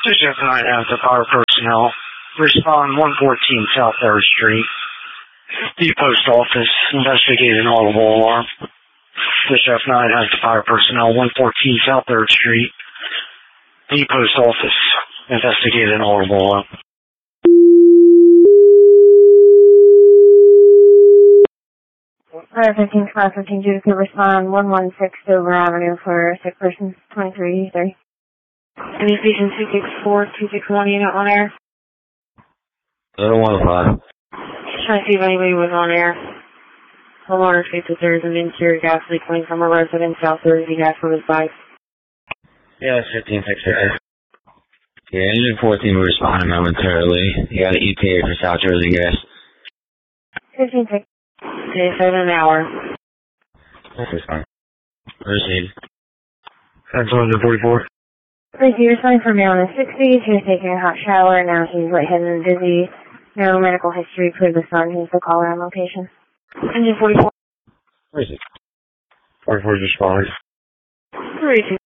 District 9 has the fire personnel. Respond 114 South 3rd Street. The post office. Investigate an audible alarm. District 9 has the fire personnel. 114 South 3rd Street. The post office. Investigate an audible alarm. Fire 15 Class 15 Judy could respond 116 Dover Avenue for sick person 2383. Any station 264, 261 unit on air? 115. Just trying to see if anybody was on air. Homeowner states that there is an interior gas leak coming from a resident South Jersey gas from his bike. Yeah, it's 1566. Yeah, engine 14 will respond momentarily. You got an ETA for South Jersey gas. 15 Okay, 7 an hour. That's fine. Proceed. That's 144. Tracy responding for male in the 60s. He was taking a hot shower. Now he's lightheaded and dizzy. No medical history for the son. He's the caller on location. Engine 44. Where is it? 44 responding. 32.